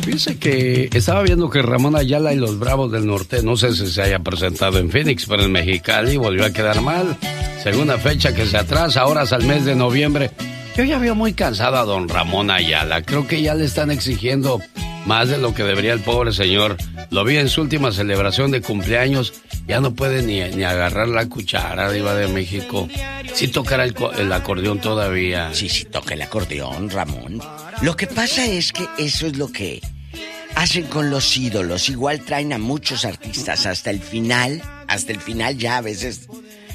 Fíjese que estaba viendo que Ramón Ayala y los Bravos del Norte, no sé si se haya presentado en Phoenix, pero en Mexicali volvió a quedar mal. Segunda fecha que se atrasa, horas al mes de noviembre. Yo ya veo muy cansado a don Ramón Ayala. Creo que ya le están exigiendo más de lo que debería el pobre señor. Lo vi en su última celebración de cumpleaños. Ya no puede ni agarrar la cuchara, Diva de México. Sí tocará el acordeón todavía. Sí, toca el acordeón, Ramón. Lo que pasa es que eso es lo que hacen con los ídolos. Igual traen a muchos artistas hasta el final ya a veces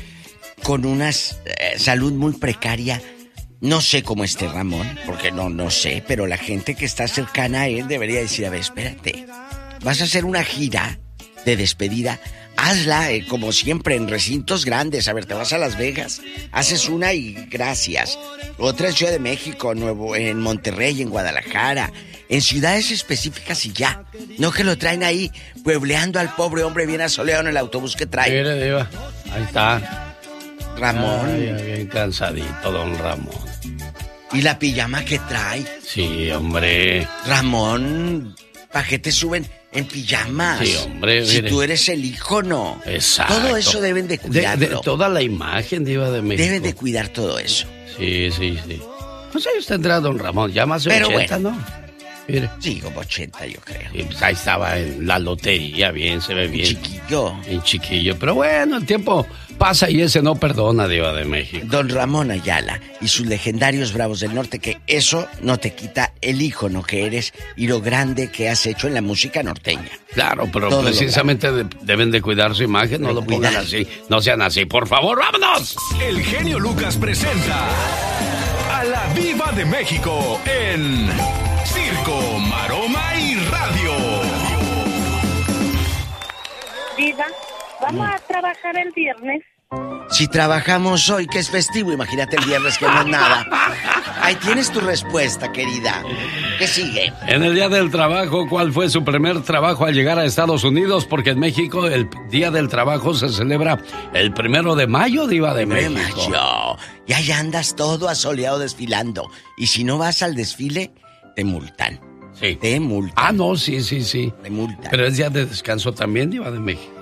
con una salud muy precaria. No sé cómo esté Ramón, porque no sé, pero la gente que está cercana a él debería decir, a ver, espérate, vas a hacer una gira de despedida, hazla como siempre en recintos grandes. A ver, te vas a Las Vegas, haces una y gracias. Otra en Ciudad de México, en Monterrey, en Guadalajara, en ciudades específicas y ya. No que lo traen ahí puebleando al pobre hombre bien asoleado en el autobús que trae. Mire, Diva, ahí está Ramón. Ay, bien cansadito, don Ramón. ¿Y la pijama que trae? Sí, hombre. Ramón, ¿para qué te suben en pijamas? Sí, hombre. Si mire. tú eres el ícono. Exacto. Todo eso deben de cuidarlo. De toda la imagen, Diva de México. Deben de cuidar todo eso. Sí. ¿Cuántos años tendrá don Ramón? Ya más de Pero 80, bueno. ¿no? Mire. Sí, como 80 yo creo. Y pues ahí estaba en la lotería, bien, se ve bien. Chiquillo. En chiquillo. Pero bueno, el tiempo pasa y ese no perdona, Diva de México. Don Ramón Ayala y sus legendarios Bravos del Norte, que eso no te quita el ícono que eres y lo grande que has hecho en la música norteña. Claro, pero todo precisamente deben de cuidar su imagen, no lo pongan así, no sean así. Por favor, vámonos. El genio Lucas presenta a la Diva de México en Circo, Maroma y Radio. Diva, ¿vamos a trabajar el viernes? Si trabajamos hoy, que es festivo, imagínate el viernes que no es nada. Ahí tienes tu respuesta, querida. ¿Qué sigue? En el Día del Trabajo, ¿cuál fue su primer trabajo al llegar a Estados Unidos? Porque en México el Día del Trabajo se celebra el 1 de mayo, Diva de México. Mayo. Y ahí andas todo asoleado desfilando. Y si no vas al desfile, te multan. Sí. Te multan. Ah, no, sí. Te multan. Pero es día de descanso también, Diva de México.